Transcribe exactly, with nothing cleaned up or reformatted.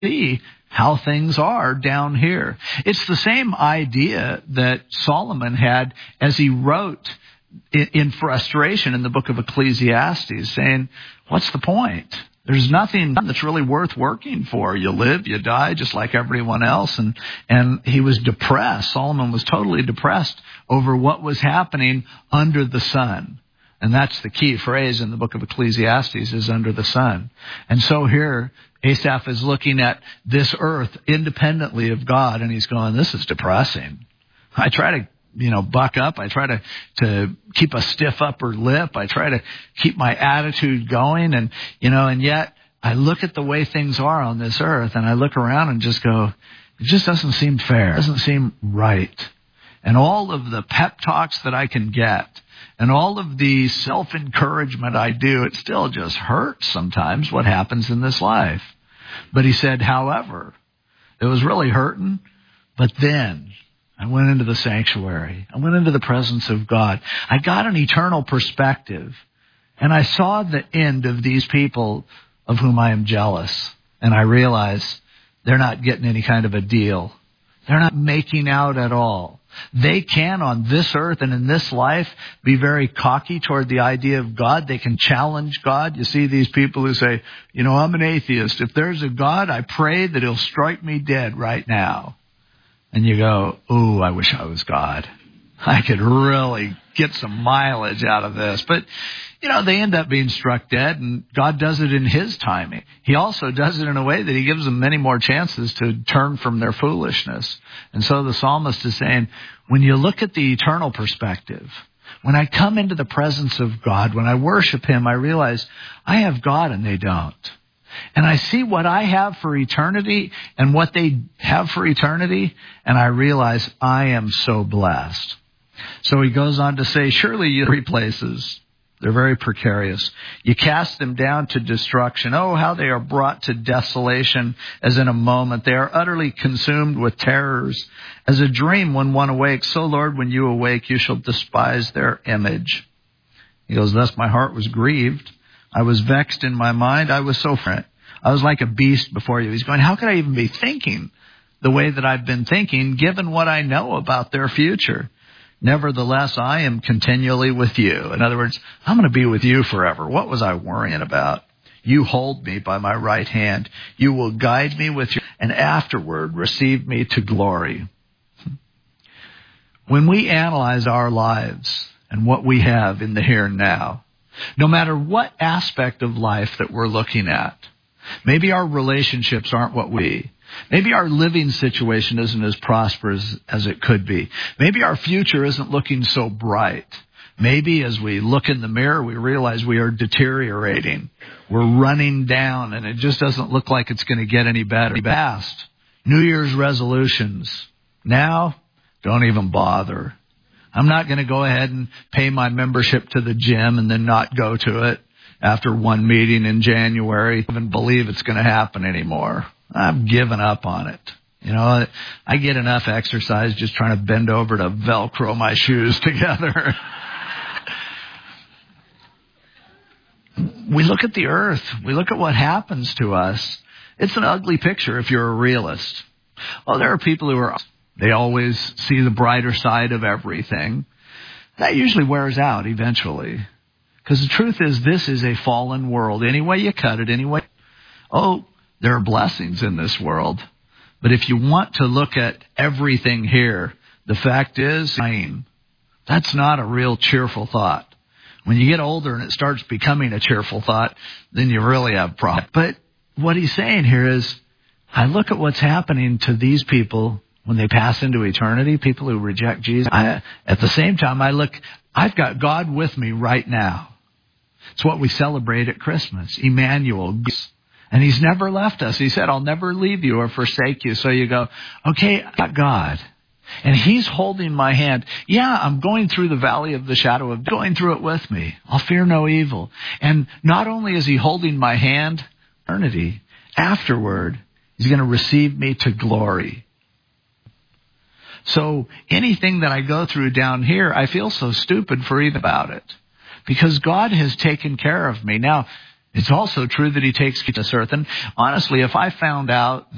see how things are down here. It's the same idea that Solomon had as he wrote in, in frustration in the book of Ecclesiastes, saying, what's the point? There's nothing that's really worth working for. You live, you die, just like everyone else. And, and he was depressed. Solomon was totally depressed over what was happening under the sun. And that's the key phrase in the book of Ecclesiastes, is under the sun. And so here, Asaph is looking at this earth independently of God, and he's going, this is depressing. I try to, you know, buck up. I try to, to keep a stiff upper lip. I try to keep my attitude going. And, you know, and yet I look at the way things are on this earth, and I look around and just go, it just doesn't seem fair. It doesn't seem right. And all of the pep talks that I can get, and all of the self-encouragement I do, it still just hurts sometimes what happens in this life. But he said, however, it was really hurting, but then I went into the sanctuary. I went into the presence of God. I got an eternal perspective, and I saw the end of these people of whom I am jealous. And I realized they're not getting any kind of a deal. They're not making out at all. They can, on this earth and in this life, be very cocky toward the idea of God. They can challenge God. You see these people who say, you know, I'm an atheist. If there's a God, I pray that he'll strike me dead right now. And you go, ooh, I wish I was God. I could really get some mileage out of this. But, you know, they end up being struck dead, and God does it in his timing. He also does it in a way that he gives them many more chances to turn from their foolishness. And so the psalmist is saying, when you look at the eternal perspective, when I come into the presence of God, when I worship him, I realize I have God and they don't. And I see what I have for eternity and what they have for eternity, and I realize I am so blessed. So he goes on to say, surely you three places, they're very precarious. You cast them down to destruction. Oh, how they are brought to desolation as in a moment. They are utterly consumed with terrors. As a dream when one awakes, so Lord, when you awake, you shall despise their image. He goes, thus my heart was grieved. I was vexed in my mind. I was so frantic. I was like a beast before you. He's going, how could I even be thinking the way that I've been thinking, given what I know about their future? Nevertheless, I am continually with you. In other words, I'm going to be with you forever. What was I worrying about? You hold me by my right hand. You will guide me with your, and afterward receive me to glory. When we analyze our lives and what we have in the here and now, no matter what aspect of life that we're looking at, maybe our relationships aren't what we, maybe our living situation isn't as prosperous as it could be. Maybe our future isn't looking so bright. Maybe as we look in the mirror, we realize we are deteriorating. We're running down, and it just doesn't look like it's going to get any better. Past New Year's resolutions. Now, don't even bother. I'm not going to go ahead and pay my membership to the gym and then not go to it after one meeting in January. I don't even believe it's going to happen anymore. I've given up on it. You know, I get enough exercise just trying to bend over to Velcro my shoes together. We look at the earth. We look at what happens to us. It's an ugly picture if you're a realist. Oh, there are people who are, they always see the brighter side of everything. That usually wears out eventually. Because the truth is, this is a fallen world. Any way you cut it, anyway. Oh, there are blessings in this world. But if you want to look at everything here, the fact is, that's not a real cheerful thought. When you get older and it starts becoming a cheerful thought, then you really have problems. But what he's saying here is, I look at what's happening to these people when they pass into eternity, people who reject Jesus. I, at the same time, I look, I've got God with me right now. It's what we celebrate at Christmas, Emmanuel. And he's never left us. He said, I'll never leave you or forsake you. So you go, okay, I got God. And he's holding my hand. Yeah, I'm going through the valley of the shadow of death, going through it with me. I'll fear no evil. And not only is he holding my hand, eternity, afterward, he's going to receive me to glory. So anything that I go through down here, I feel so stupid for even about it. Because God has taken care of me. Now, it's also true that he takes me to this earth. And honestly, if I found out